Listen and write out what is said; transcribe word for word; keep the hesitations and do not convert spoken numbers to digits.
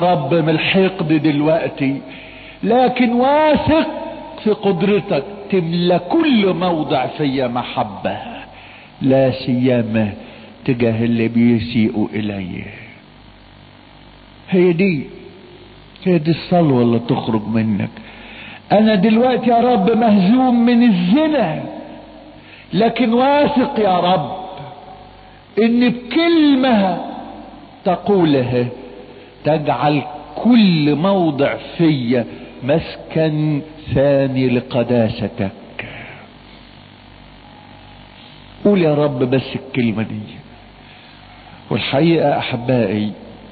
رب من الحقد دلوقتي، لكن واثق في قدرتك تملى كل موضع فيا محبة، لا سيما تجاه اللي بيسيئوا الي. هي دي هي دي الصلوة اللي تخرج منك. انا دلوقتي يا رب مهزوم من الزنا، لكن واثق يا رب ان بكلمة تقولها تجعل كل موضع فيا مسكن ثاني لقداستك. قول يا رب بس الكلمة دي. والحقيقة احبائي